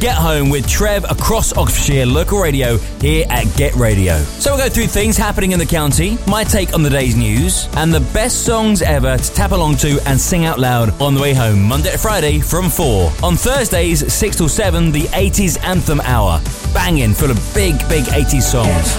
Get Home with Trev across Oxfordshire local radio here at Get Radio. So we'll go through things happening in the county, my take on the day's news, and the best songs ever to tap along to and sing out loud on the way home, Monday to Friday from 4. On Thursdays, 6 till 7, the 80s Anthem Hour. Banging, full of big 80s songs.